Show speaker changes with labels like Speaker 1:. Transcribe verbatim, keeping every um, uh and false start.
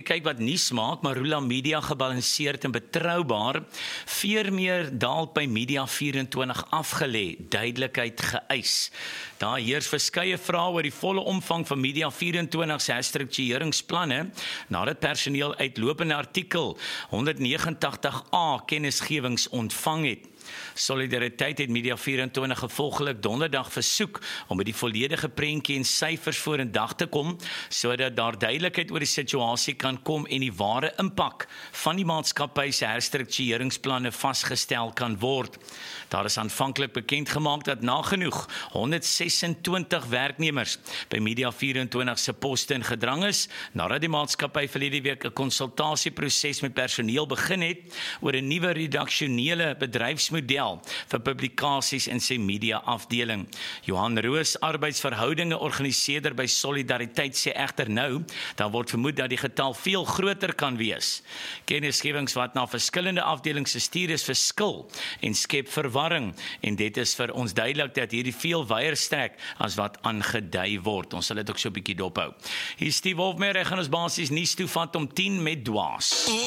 Speaker 1: kyk wat nuus maak, Marula Media gebalanseerd en betroubaar. Veermeer daal by Media vyf en twintig afgelê, duidelikheid geëis. Daar heers verskeie vrae oor die volle omvang van Media vyf en twintig se herstruktureringsplanne, nadat personeel uitlopende artikel honderd nege en tagtig A kennisgewings ontvang het. Solidariteit het Media vyf en twintig gevolglik donderdag versoek om met die volledige prentjie en syfers vorendag te kom, sodat daar duidelikheid oor die situasie kan kom en die ware impak van die maatskappy se herstruktureringsplanne vasgestel kan word. Daar is aanvanklik bekend gemaak dat nagenoeg honderd ses en twintig werknemers by Media vyf en twintig se poste in gedrang is, nadat die maatskappy verlede week 'n konsultasieproses met personeel begin het oor 'n nuwe redaksionele bedryfsmodel vir publikasies in sy media afdeling. Johan Roos, arbeidsverhoudinge organiseerder by Solidariteit, sê egter nou, daar word vermoed dat die getal veel groter kan wees. Kennisgewings wat na verskillende afdelings gestuur is verskil en skep verwarring, en dit is vir ons duidelik dat hierdie veel wyer strek as wat aangedui word. Ons sal dit ook so 'n bietjie dophou. Hier is Steve Wolfmeyer, hy gaan ons basies nuus toevat om tien met dwaas.